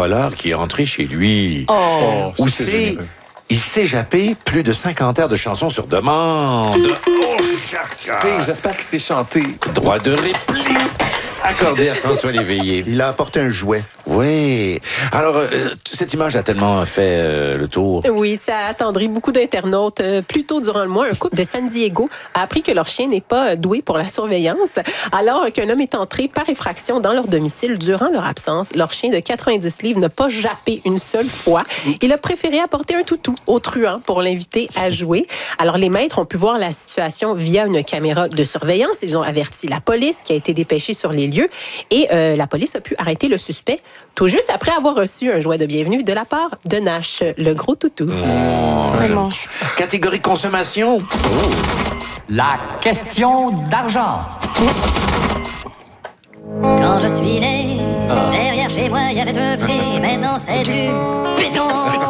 voleur qui est entré chez lui. Ou C, il s'est jappé plus de 50 airs de chansons sur demande. J'espère qu'il s'est chanté. Droit de réplique accordé à François Léveillé. Il a apporté un jouet. Oui. Alors, cette image a tellement fait le tour. Oui, ça a attendri beaucoup d'internautes. Plus tôt durant le mois, un couple de San Diego a appris que leur chien n'est pas doué pour la surveillance, alors qu'un homme est entré par effraction dans leur domicile durant leur absence. Leur chien de 90 livres n'a pas jappé une seule fois. Il a préféré apporter un toutou au truand pour l'inviter à jouer. Alors, les maîtres ont pu voir la situation via une caméra de surveillance. Ils ont averti la police qui a été dépêchée sur les lieux et la police a pu arrêter le suspect tout juste après avoir reçu un jouet de bienvenue de la part de Nash, le gros toutou. Catégorie consommation. La question d'argent. Quand je suis né, derrière chez moi, il y avait un pré. Maintenant, c'est du béton.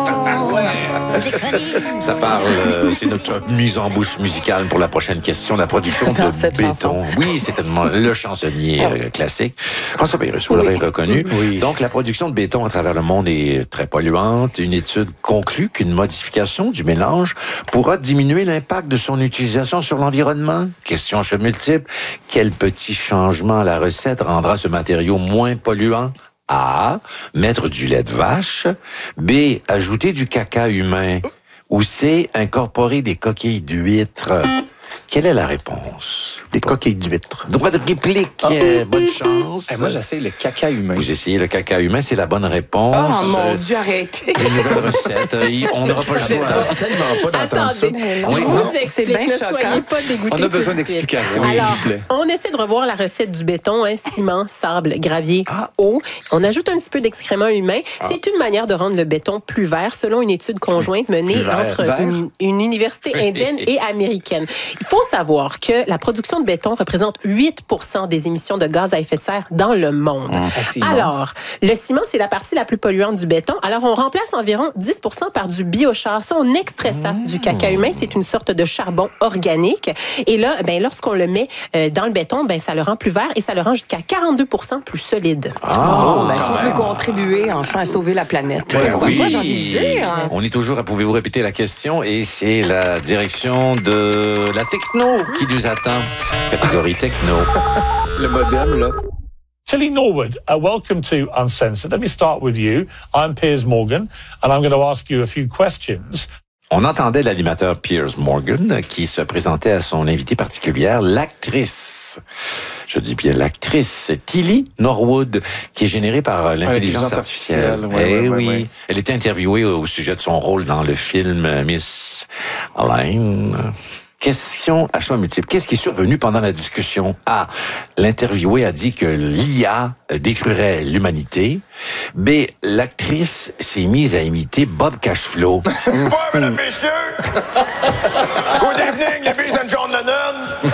Ça parle, c'est notre mise en bouche musicale pour la prochaine question, la production de béton. Oui, c'est tellement le chansonnier classique. François Pérusse, vous l'aurez reconnu. Oui. Donc, la production de béton à travers le monde est très polluante. Une étude conclut qu'une modification du mélange pourra diminuer l'impact de son utilisation sur l'environnement. Question multiple. Quel petit changement à la recette rendra ce matériau moins polluant? A. Mettre du lait de vache. B. Ajouter du caca humain. Ou C. Incorporer des coquilles d'huîtres. Quelle est la réponse? Des coquilles d'huîtres. Droit de réplique. Bonne chance. Moi, j'essaye le caca humain. Vous essayez le caca humain, c'est la bonne réponse. Oh mon Dieu, arrêtez. Une nouvelle recette. On n'aura pas le choix. Tellement pas d'entendre ça. Attendez, je vous explique, bien ne choquant. soyez pas dégoûtés. On a besoin tout de suite. d'explications, s'il Alors, vous plaît. on essaie de revoir la recette du béton, ciment, sable, gravier, eau. On ajoute un petit peu d'excréments humains. C'est une manière de rendre le béton plus vert, selon une étude conjointe menée entre une université indienne et américaine. Il faut savoir que la production de béton représente 8% des émissions de gaz à effet de serre dans le monde. Alors, le ciment, c'est la partie la plus polluante du béton. Alors, on remplace environ 10% par du biochar. Ça, on extrait ça du caca humain. C'est une sorte de charbon organique. Et là, lorsqu'on le met dans le béton, ça le rend plus vert et ça le rend jusqu'à 42% plus solide. Si on peut contribuer enfin à sauver la planète. Pourquoi pas, j'ai envie de dire. On est toujours, pouvez-vous répéter la question? Et c'est la direction de la techno qui nous attend. Catégorie techno. Le modem, là. Tilly Norwood, welcome to Uncensored. Let me start with you. I'm Piers Morgan, and I'm going to ask you a few questions. On entendait l'animateur Piers Morgan qui se présentait à son invitée particulière, l'actrice. Je dis bien l'actrice Tilly Norwood, qui est générée par l'intelligence artificielle. Oui. Elle était interviewée au sujet de son rôle dans le film Miss Elaine. Question à choix multiple. Qu'est-ce qui est survenu pendant la discussion? A. L'interviewé a dit que l'IA détruirait l'humanité. B. L'actrice s'est mise à imiter Bob Cashflow. Bonjour, mesdames, messieurs! Good evening, ladies and John Lennon!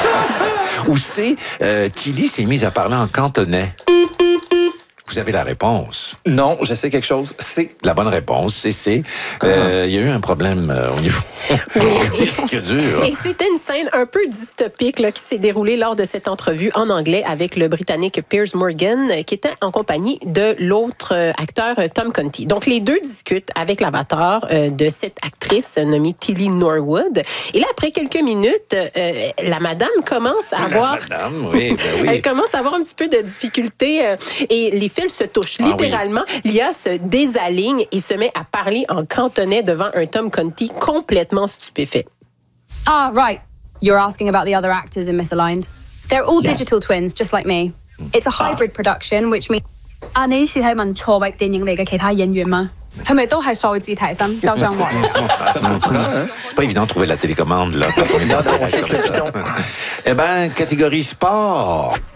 Ou C. Tilly s'est mise à parler en cantonais. Vous avez la réponse. Non, je sais quelque chose. C'est la bonne réponse. C'est. Il y a eu un problème au niveau du disque dur. Et c'était une scène un peu dystopique là, qui s'est déroulée lors de cette entrevue en anglais avec le Britannique Piers Morgan, qui était en compagnie de l'autre acteur Tom Conti. Donc, les deux discutent avec l'avatar de cette actrice nommée Tilly Norwood. Et là, après quelques minutes, la madame commence à avoir... Elle commence à avoir un petit peu de difficulté et les fils se touchent. Littéralement, l'IA se désaligne et se met à parler en cantonais devant un Tom Conti complètement stupéfait. Ah, right. You're asking about the other actors in Misaligned. They're all digital twins, just like me. It's a hybrid production, which means... 你是睇問錯域電影嚟嘅其他演員嗎？係咪都係數字提升？周章華。 Ça surprend, hein? C'est pas évident de trouver la télécommande, là, quand on est dans comme ça. Eh bien, catégorie sport.